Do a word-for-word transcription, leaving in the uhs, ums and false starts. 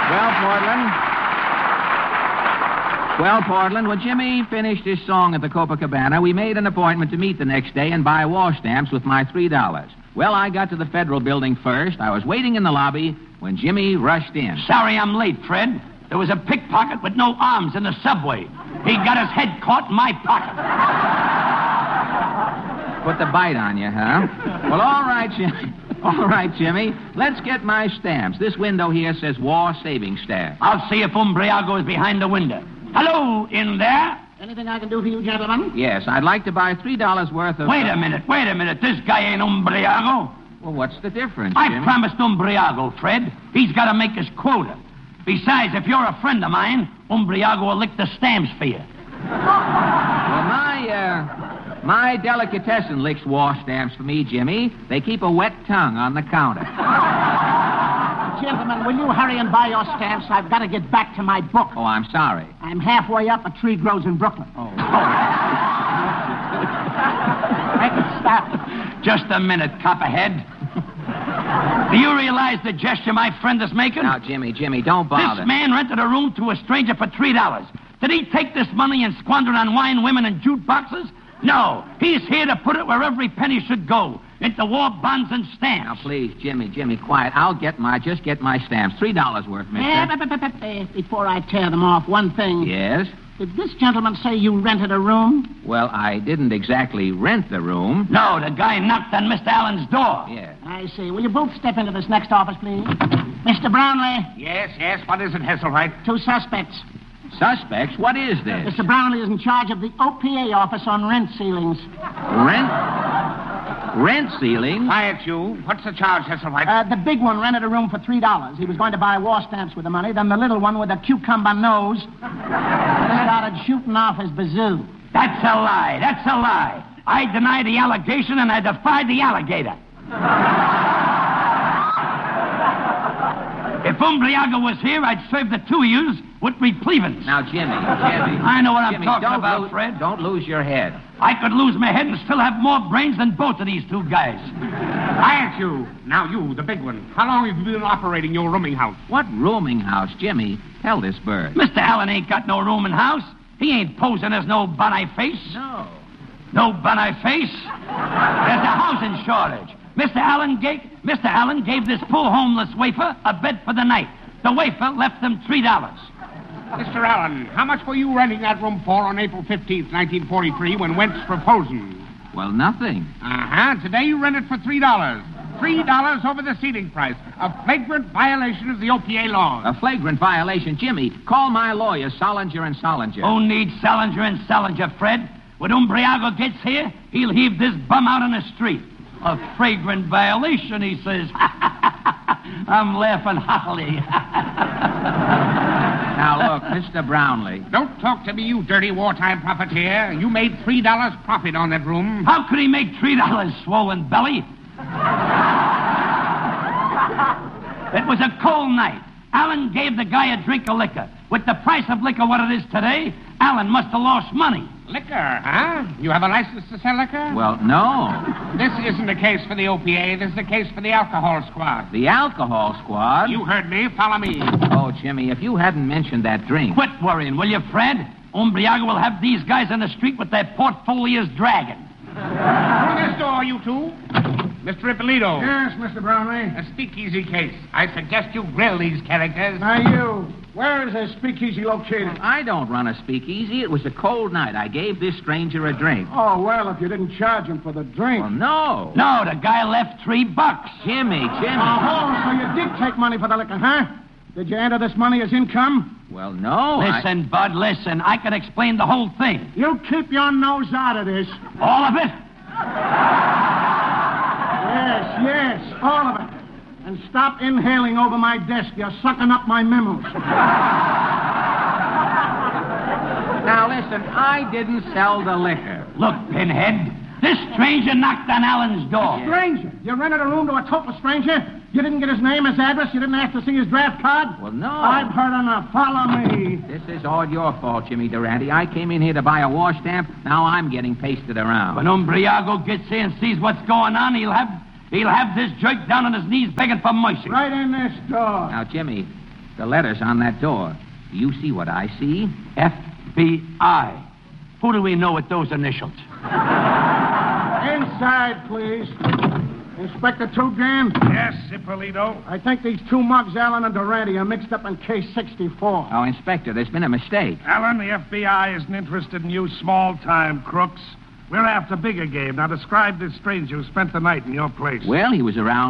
Well, Portland. Well, Portland, when Jimmy finished his song at the Copacabana, we made an appointment to meet the next day and buy wash stamps with my three dollars. Well, I got to the Federal Building first. I was waiting in the lobby when Jimmy rushed in. Sorry I'm late, Fred. There was a pickpocket with no arms in the subway. He got his head caught in my pocket. Put the bite on you, huh? Well, all right, Jimmy. All right, Jimmy. Let's get my stamps. This window here says War Savings Staff. I'll see if Umbriago is behind the window. Hello, in there? Anything I can do for you, gentlemen? Yes, I'd like to buy three dollars worth of... Wait a minute, wait a minute. This guy ain't Umbriago. Well, what's the difference, I Jimmy? promised Umbriago, Fred. He's got to make his quota. Besides, if you're a friend of mine, Umbriago will lick the stamps for you. Well, my, uh, my delicatessen licks war stamps for me, Jimmy. They keep a wet tongue on the counter. Gentlemen, will you hurry and buy your stamps? I've got to get back to my book. Oh, I'm sorry. I'm halfway up. A tree grows in Brooklyn. Oh. Make it stop. Just a minute, copperhead. Do you realize the gesture my friend is making? Now, Jimmy, Jimmy, don't bother. This man rented a room to a stranger for three dollars. Did he take this money and squander it on wine, women, and jute boxes? No. He's here to put it where every penny should go. Into war bonds and stamps. Now, please, Jimmy, Jimmy, quiet. I'll get my, just get my stamps. Three dollars worth, mister. Eh, but, but, but, but, before I tear them off, one thing. Yes? Did this gentleman say you rented a room? Well, I didn't exactly rent the room. No, the guy knocked on Mister Allen's door. Yeah. I see. Will you both step into this next office, please? Mister Brownlee? Yes, yes. What is it, Hesselwhite? Two suspects. Suspects? What is this? Mister Brownlee is in charge of the O P A office on rent ceilings. Rent? Rent ceiling? Quiet, you. What's the charge, Hesselwhite? Uh, the big one rented a room for three dollars. He was going to buy war stamps with the money. Then the little one with a cucumber nose started shooting off his bazoo. That's a lie. That's a lie. I deny the allegation and I defy the alligator. If Umbriago was here, I'd serve the two of yous with repleavance. Now, Jimmy, Jimmy. I know what I'm Jimmy, talking don't about, lose, Fred. Don't lose your head. I could lose my head and still have more brains than both of these two guys. Quiet, you. Now, you, the big one. How long have you been operating your rooming house? What rooming house, Jimmy? Tell this bird. Mister Allen ain't got no room in house. He ain't posing as no Boniface. No. No Boniface? There's a housing shortage. Mister Allen gave Mister Allen gave this poor homeless wafer a bed for the night. The wafer left him three dollars. Mister Allen, how much were you renting that room for on April fifteenth, nineteen forty-three, when Wentz proposing? Well, nothing. Uh-huh. Today you rent it for three dollars. Three dollars over the ceiling price. A flagrant violation of the O P A laws. A flagrant violation. Jimmy, call my lawyers, Solinger and Solinger. Who needs Salinger and Salinger, Fred? When Umbriago gets here, he'll heave this bum out on the street. A fragrant violation, he says. I'm laughing heartily. Now, look, Mister Brownlee. Don't talk to me, you dirty wartime profiteer. You made three dollars profit on that room. How could he make three dollars, swollen belly? It was a cold night. Allen gave the guy a drink of liquor. With the price of liquor what it is today, Allen must have lost money. Liquor, huh? You have a license to sell liquor? Well, no. This isn't a case for the O P A. This is a case for the alcohol squad. The alcohol squad? You heard me. Follow me. Oh, Jimmy, if you hadn't mentioned that drink. Quit worrying, will you, Fred? Umbriago will have these guys on the street with their portfolios dragging. Through this door, you two. Mister Ippolito. Yes, Mister Brownlee. A speakeasy case. I suggest you grill these characters. Now, you. Where is this speakeasy located? I don't run a speakeasy. It was a cold night. I gave this stranger a drink. Oh, well, if you didn't charge him for the drink. Well, no. No, the guy left three bucks. Jimmy, Jimmy. Oh, so you did take money for the liquor, huh? Did you enter this money as income? Well, no. Listen, I... Bud, listen. I can explain the whole thing. You keep your nose out of this. All of it? Yes, yes, all of it. And stop inhaling over my desk. You're sucking up my memos. Now, listen, I didn't sell the liquor. Look, Pinhead, this stranger knocked on Allen's door. Stranger? You rented a room to a total stranger? You didn't get his name, his address? You didn't ask to see his draft card? Well, no. I've heard enough. Follow me. This is all your fault, Jimmy Durante. I came in here to buy a war stamp. Now I'm getting pasted around. When Umbriago gets here and sees what's going on, he'll have... He'll have this jerk down on his knees begging for mercy. Right in this door. Now, Jimmy, The letters on that door. Do you see what I see? F B I. Who do we know with those initials? Inside, please. Inspector Trugan? Yes, Ippolito. I think these two mugs, Allen and Durante, are mixed up in case sixty-four. Oh, Inspector, there's been a mistake. Alan, the F B I isn't interested in you small-time crooks. We're after bigger game. Now describe this stranger who spent the night in your place. Well, he was around